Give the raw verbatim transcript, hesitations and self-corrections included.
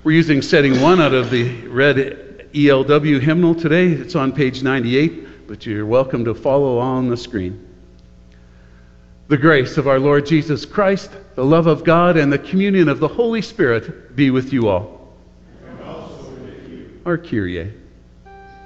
We're using setting one out of the red E L W hymnal today. It's on page ninety-eight, but you're welcome to follow on the screen. The grace of our Lord Jesus Christ, the love of God, and the communion of the Holy Spirit be with you all. And also with you. Our Kyrie.